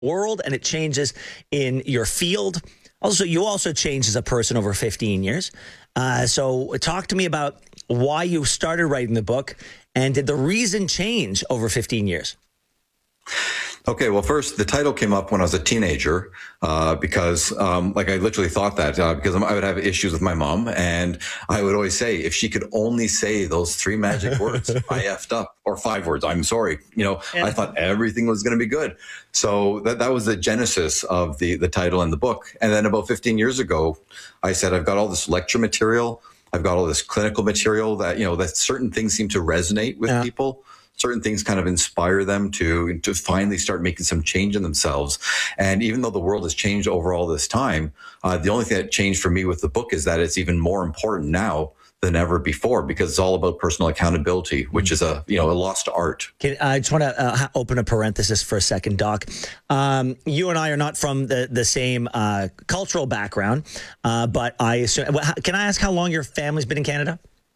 world and it changes in your field. Also, you also changed as a person over 15 years. So talk to me about why you started writing the book, and did the reason change over 15 years? Okay, well, first, the title came up when I was a teenager because I literally thought that because I would have issues with my mom, and I would always say, if she could only say those 3 magic words, I effed up, or 5 words, I'm sorry. I thought everything was going to be good. So that was the genesis of the title and the book. And then about 15 years ago, I said, I've got all this lecture material. I've got all this clinical material that, that certain things seem to resonate with people. Certain things kind of inspire them to finally start making some change in themselves. And even though the world has changed over all this time, the only thing that changed for me with the book is that it's even more important now than ever before, because it's all about personal accountability, which is a lost art. I just want to open a parenthesis for a second, Doc. You and I are not from the same cultural background, but I assume, can I ask how long your family's been in Canada?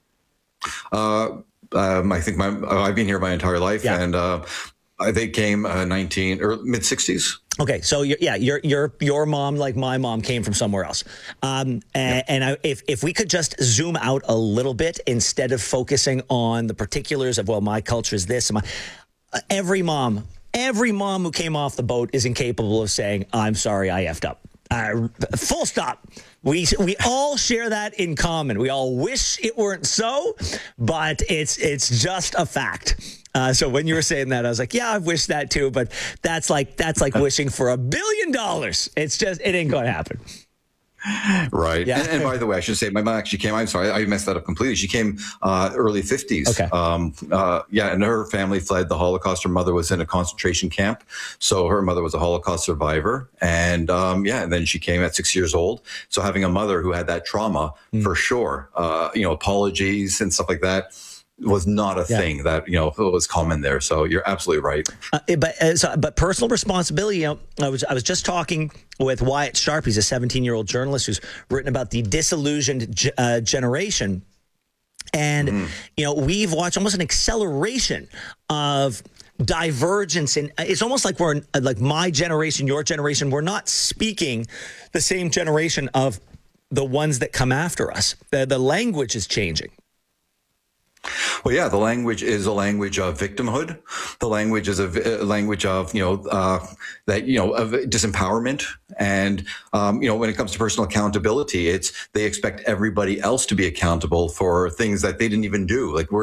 I think I've been here my entire life, and they came mid 60s. Okay, so your mom, like my mom, came from somewhere else. If we could just zoom out a little bit instead of focusing on the particulars of, well, my culture is this, and every mom who came off the boat is incapable of saying, I'm sorry, I effed up. Full stop. We all share that in common. We all wish it weren't so, but it's just a fact. So when you were saying that, I was like, yeah, I've wished that too, but that's like wishing for $1 billion. It's just, it ain't going to happen. Right. Yeah. And by the way, I should say my mom actually came, I'm sorry, I messed that up completely. She came early 50s. Okay. And her family fled the Holocaust. Her mother was in a concentration camp. So her mother was a Holocaust survivor. And and then she came at 6 years old. So having a mother who had that trauma, for sure, apologies and stuff like that, was not a thing that was common there. So you're absolutely right. But personal responsibility. I was just talking with Wyatt Sharp. He's a 17-year-old journalist who's written about the disillusioned generation, and we've watched almost an acceleration of divergence. And it's almost like we're like my generation, your generation. We're not speaking the same generation of the ones that come after us. The language is changing. Well, yeah, the language is a language of victimhood. The language is a language of, of disempowerment. And, when it comes to personal accountability, they expect everybody else to be accountable for things that they didn't even do. Like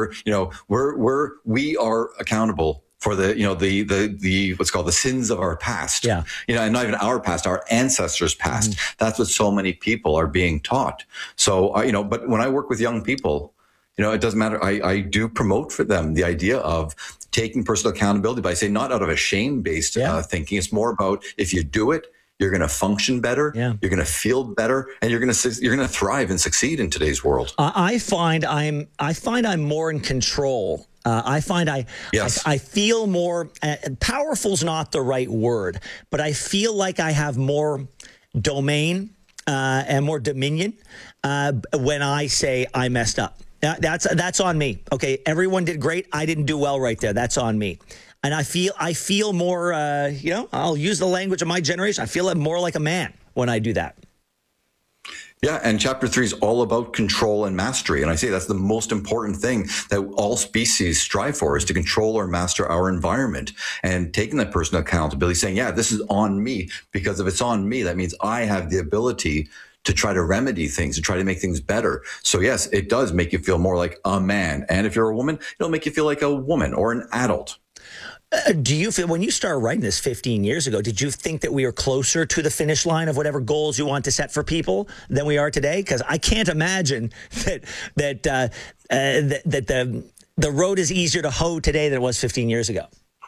we are accountable for the what's called the sins of our past. Yeah. And not even our past, our ancestors' past. Mm-hmm. That's what so many people are being taught. So, but when I work with young people, it doesn't matter. I do promote for them the idea of taking personal accountability, but I say not out of a shame-based thinking. It's more about, if you do it, you're going to function better. Yeah. You're going to feel better, and you're going to thrive and succeed in today's world. I find I'm more in control. I find I feel more. Powerful's not the right word, but I feel like I have more domain and more dominion when I say I messed up. That's on me. Okay, everyone did great. I didn't do well right there. That's on me. And I feel more. I'll use the language of my generation. I feel more like a man when I do that. Yeah, and chapter 3 is all about control and mastery. And I say that's the most important thing that all species strive for, is to control or master our environment, and taking that personal accountability, saying, yeah, this is on me, because if it's on me, that means I have the ability to try to remedy things, to try to make things better. So yes, it does make you feel more like a man. And if you're a woman, it'll make you feel like a woman or an adult. Do you feel, when you started writing this 15 years ago, did you think that we were closer to the finish line of whatever goals you want to set for people than we are today? Because I can't imagine that the road is easier to hoe today than it was 15 years ago.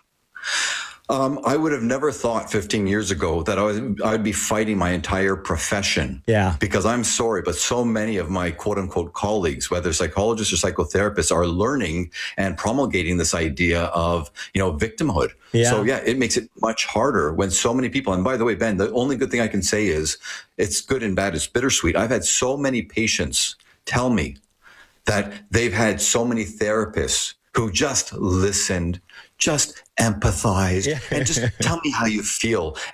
I would have never thought 15 years ago that I'd be fighting my entire profession. Yeah. Because I'm sorry, but so many of my quote unquote colleagues, whether psychologists or psychotherapists, are learning and promulgating this idea of, victimhood. Yeah. So yeah, it makes it much harder when so many people, and by the way, Ben, the only good thing I can say is it's good and bad. It's bittersweet. I've had so many patients tell me that they've had so many therapists who just listened, just empathize and just tell me how you feel.